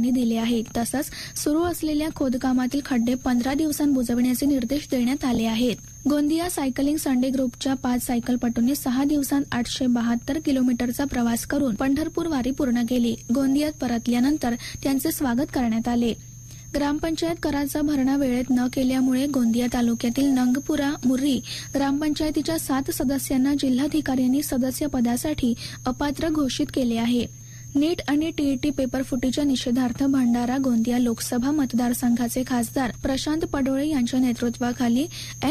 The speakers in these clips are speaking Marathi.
अधिकाऱ्यांनी दिले आहेत. तसंच सुरू असलेल्या खोदकामातील खड्डे 15 दिवसांत बुजवण्याचे निर्देश देण्यात आले आहेत. गोंदिया सायकलिंग संडे ग्रुपच्या 5 सायकलपटूंनी 6 दिवसांत 872 किलोमीटरचा प्रवास करून पंढरपूर वारी पूर्ण केली. गोंदियात परतल्यानंतर त्यांचे स्वागत करण्यात आले. ग्रामपंचायत कराचा भरणा वेळेत न केल्यामुळे गोंदिया तालुक्यातील नंगपुरा मुर्री ग्रामपंचायतीच्या 7 सदस्यांना जिल्हाधिकाऱ्यांनी सदस्य पदासाठी अपात्र घोषित केले आहे. नीट आणि टीईटी पेपर फुटीच्या निषेधार्थ भंडारा गोंदिया लोकसभा मतदारसंघाचे खासदार प्रशांत पडोळे यांच्या नेतृत्वाखाली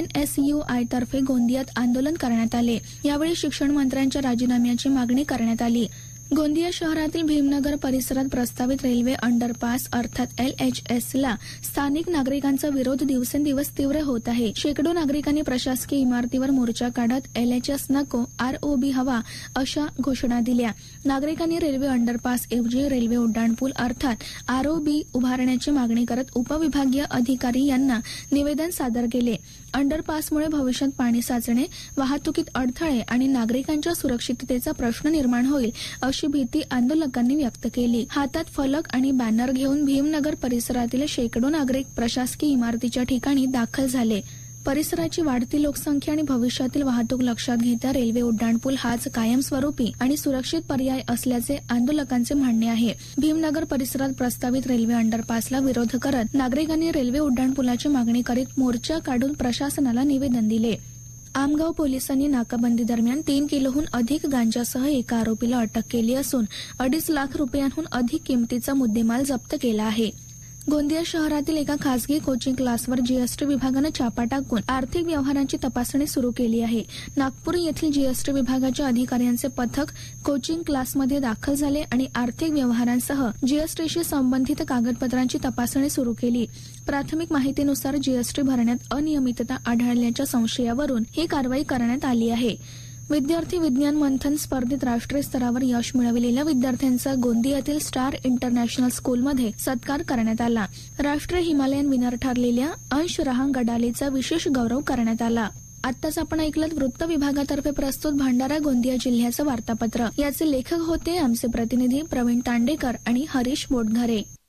NSUI तर्फे गोंदियात आंदोलन करण्यात आले. यावेळी शिक्षण मंत्र्यांच्या राजीनाम्याची मागणी करण्यात आली. गोंदिया शहरातील भीमनगर परिसरात प्रस्तावित रेल्वे अंडरपास अर्थात LHS ला स्थानिक नागरिकांचा विरोध दिवसेंदिवस तीव्र होत आहे. शेकडो नागरिकांनी प्रशासकीय इमारतीवर मोर्चा काढत LHS नको, ROB हवा अशा घोषणा दिल्या. नागरिकांनी रेल्वे अंडरपास ऐवजी रेल्वे उड्डाणपूल अर्थात ROB उभारण्याची मागणी करत उपविभागीय अधिकारी यांना निवेदन सादर केले. अंडरपासमुळे भविष्यात पाणी साचणे, वाहतुकीत अडथळे आणि नागरिकांच्या सुरक्षिततेचा प्रश्न निर्माण होईल अशी भीती आंदोलकांनी व्यक्त केली. हातात फलक आणि बॅनर घेऊन भीमनगर परिसरातील शेकडो नागरिक प्रशासकीय इमारतीच्या ठिकाणी दाखल झाले. परिसराची वाढती लोकसंख्या आणि भविष्यातील वाहतूक लक्षात घेता रेल्वे उड्डाणपूल हाच कायमस्वरूपी आणि सुरक्षित पर्याय असल्याचे आंदोलकांचे म्हणणे आहे. भीमनगर परिसरात प्रस्तावित रेल्वे अंडरपासला विरोध करत नागरिकांनी रेल्वे उड्डाणपुलाची मागणी करीत मोर्चा काढून प्रशासनाला निवेदन दिले. आमगाव पोलिसांनी नाकाबंदी दरम्यान 3 किलोहून अधिक गांजासह एका आरोपीला अटक केली असून 2.5 लाख रुपयांहून अधिक किमतीचा मुद्देमाल जप्त केला आहे. गोंदिया शहरातील एका खासगी कोचिंग क्लासवर GST विभागानं छापा टाकून आर्थिक व्यवहारांची तपासणी सुरू केली आहे. नागपूर येथील GST विभागाच्या अधिकाऱ्यांचे पथक कोचिंग क्लासमध्ये दाखल झाले आणि आर्थिक व्यवहारांसह GSTशी संबंधित कागदपत्रांची तपासणी सुरू केली. प्राथमिक माहितीनुसार GST भरण्यात अनियमितता आढळल्याच्या संशयावरून ही कारवाई करण्यात आली आहे. विद्यार्थी विज्ञान मंथन स्पर्धेत राष्ट्रीय स्तरावर यश मिळवलेल्या विद्यार्थ्यांचा गोंदियातील स्टार इंटरनॅशनल स्कूलमध्ये सत्कार करण्यात आला. राष्ट्रीय हिमालयन विनर ठरलेल्या अंश रहांग गडालेचा विशेष गौरव करण्यात आला. आत्ताच आपण ऐकलं वृत्त विभागातर्फे प्रस्तुत भंडारा गोंदिया जिल्ह्याचं वार्तापत्र. याचे लेखक होते आमचे प्रतिनिधी प्रवीण तांडेकर आणि हरीश बोटघरे.